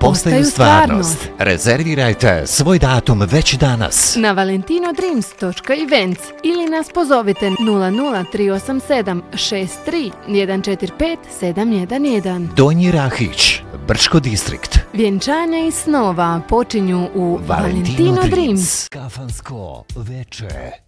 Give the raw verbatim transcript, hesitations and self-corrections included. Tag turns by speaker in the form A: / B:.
A: postaju stvarnost. Rezervirajte svoj datum već danas
B: na valentino-dreams točka events ili nas pozovite nula nula tri osam sedam šest tri jedan četiri pet sedam jedan jedan.
A: Donji Rahić, Brčko distrikt.
B: Vjenčanja i snova počinju u Valentino Dreams.
A: Kafansko veče.